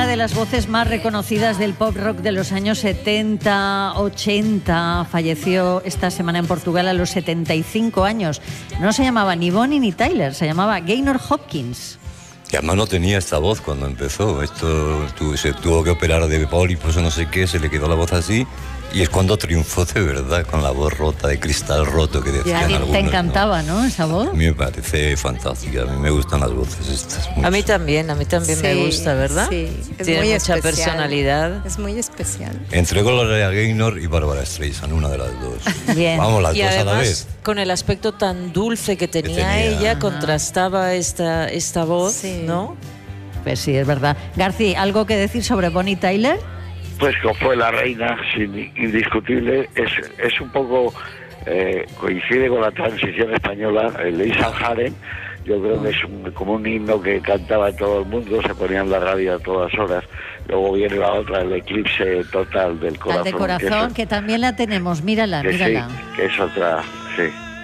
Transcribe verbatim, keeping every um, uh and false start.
de las voces más reconocidas del pop rock de los años setenta, ochenta. Falleció esta semana en Portugal a los setenta y cinco años. No se llamaba ni Bonnie ni Tyler, se llamaba Gaynor Hopkins. Que además no tenía esta voz cuando empezó. Esto tu, se tuvo que operar de pólipos o no sé qué, se le quedó la voz así. Y es cuando triunfó de verdad, con la voz rota, de cristal roto que decían ya, algunos. Te encantaba, ¿no? ¿no? Esa voz. A mí me parece fantástica, a mí me gustan las voces estas. Mucho. A mí también, a mí también sí, me gusta, ¿verdad? Sí, es Tiene muy mucha especial. personalidad. Es muy especial. Entre Gloria Gaynor y Barbara Streisand, una de las dos. Bien. Vamos, las y dos además, a la vez. Con el aspecto tan dulce que tenía, que tenía ella, ajá. contrastaba esta, esta voz, sí. ¿no? Pues sí, es verdad. García, ¿algo que decir sobre Bonnie Tyler? Pues que fue la reina, sin, indiscutible. Es, es un poco, eh, coincide con la transición española, el Lisa Harem. Yo creo que es un, como un himno que cantaba todo el mundo, se ponía en la radio a todas horas. Luego viene la otra, el eclipse total del corazón. La de corazón, que, eso, que también la tenemos, mírala, que mírala. Sí, que es otra, sí.